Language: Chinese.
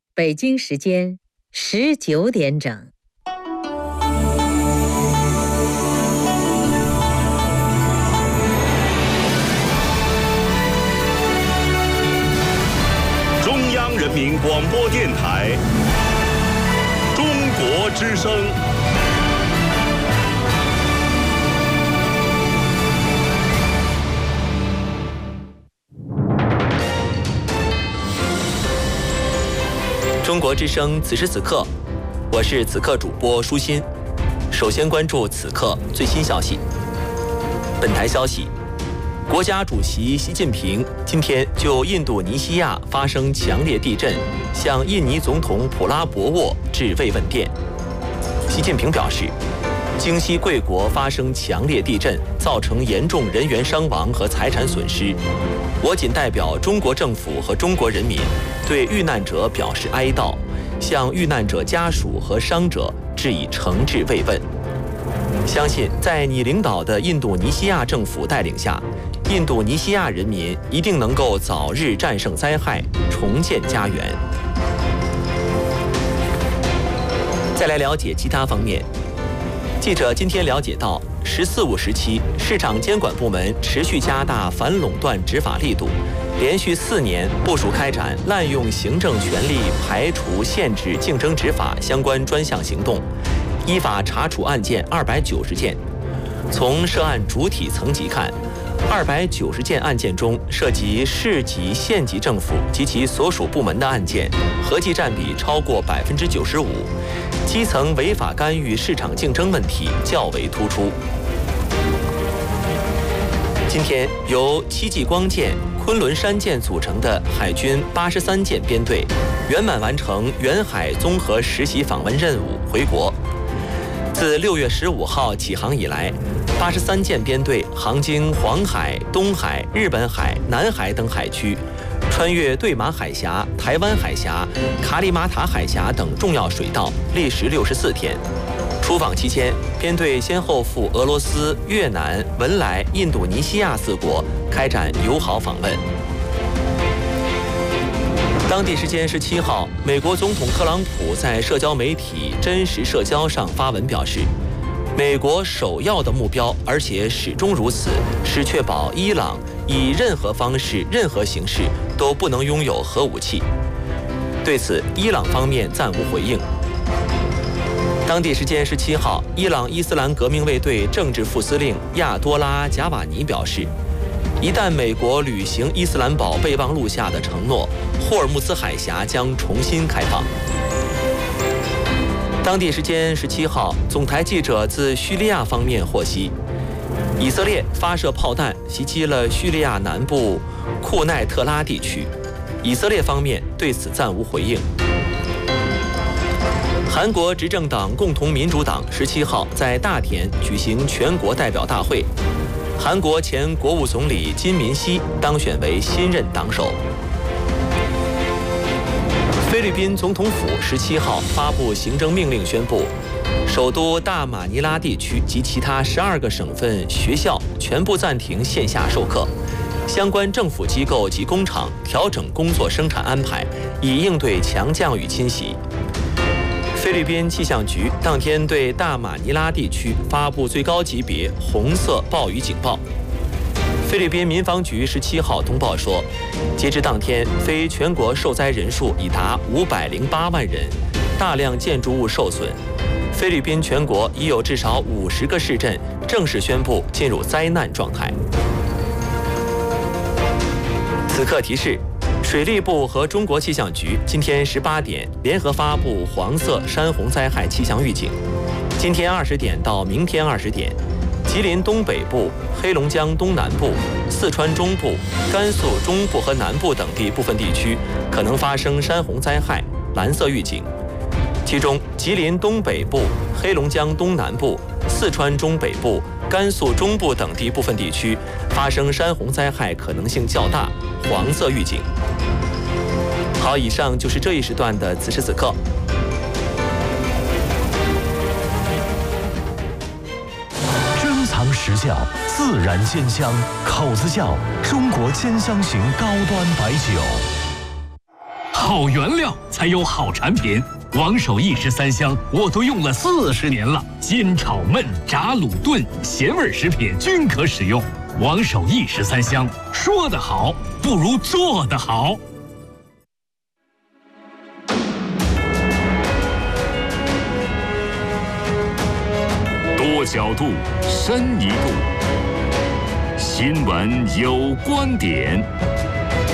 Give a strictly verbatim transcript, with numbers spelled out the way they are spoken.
北京时间十九点整。 中央人民广播电台中国之声。 中国之声，此时此刻，我是此刻主播舒心。首先关注此刻最新消息。本台消息，国家主席习近平今天就印度尼西亚发生强烈地震，向印尼总统普拉博沃致慰问电。习近平表示，京西贵国发生强烈地震，造成严重人员伤亡和财产损失。我谨代表中国政府和中国人民对遇难者表示哀悼，向遇难者家属和伤者致以诚挚慰问。相信在你领导的印度尼西亚政府带领下，印度尼西亚人民一定能够早日战胜灾害，重建家园。再来了解其他方面。记者今天了解到，十四五时期，市场监管部门持续加大反垄断执法力度，连续四年部署开展滥用行政权力排除限制竞争执法相关专项行动，依法查处案件二百九十件。从涉案主体层级看，二百九十件案件中，涉及市级、县级政府及其所属部门的案件，合计占比超过百分之九十五。基层违法干预市场竞争问题较为突出。今天，由戚继光舰、昆仑山舰组成的海军八十三舰编队圆满完成远海综合实习访问任务回国。自六月十五号起航以来，八十三舰编队航经黄海、东海、日本海、南海等海区，穿越对马海峡、台湾海峡、卡里马塔海峡等重要水道，历时六十四天。出访期间，编队先后赴俄罗斯、越南、文莱、印度尼西亚四国开展友好访问。当地时间十七号，美国总统特朗普在社交媒体真实社交上发文表示，美国首要的目标，而且始终如此，是确保伊朗以任何方式、任何形式都不能拥有核武器。对此，伊朗方面暂无回应。当地时间十七号，伊朗伊斯兰革命卫队政治副司令亚多拉·贾瓦尼表示，一旦美国履行伊斯兰堡备忘录下的承诺，霍尔木兹海峡将重新开放。当地时间十七号，总台记者自叙利亚方面获悉，以色列发射炮弹袭击了叙利亚南部库奈特拉地区，以色列方面对此暂无回应。韩国执政党共同民主党十七号在大田举行全国代表大会，韩国前国务总理金民锡当选为新任党首。菲律宾总统府十七号发布行政命令，宣布首都大马尼拉地区及其他十二个省份学校全部暂停线下授课，相关政府机构及工厂调整工作生产安排，以应对强降雨侵袭。菲律宾气象局当天对大马尼拉地区发布最高级别红色暴雨警报。菲律宾民防局十七号通报说，截至当天，非全国受灾人数已达五百零八万人，大量建筑物受损。菲律宾全国已有至少五十个市镇正式宣布进入灾难状态。此刻提示，水利部和中国气象局今天十八点联合发布黄色山洪灾害气象预警。今天二十点到明天二十点，吉林东北部、黑龙江东南部、四川中部、甘肃中部和南部等地部分地区可能发生山洪灾害，蓝色预警。其中，吉林东北部、黑龙江东南部、四川中北部、甘肃中部等地部分地区发生山洪灾害可能性较大，黄色预警。好，以上就是这一时段的此时此刻。 珍藏实窖，自然鲜香，口子窖，中国兼香型高端白酒。好好原料才有好产品。王守义十三香我都用了四十年了，煎炒焖炸卤炖咸味食品均可使用。王守义十三香，说得好不如做得好。 多角度，深一步。新闻有观点。